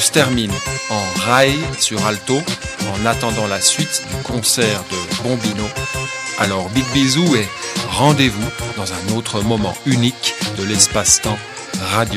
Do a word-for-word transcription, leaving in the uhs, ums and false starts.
se termine en rail sur alto en attendant la suite du concert de Bombino. Alors big bisous et rendez-vous dans un autre moment unique de l'espace-temps radio.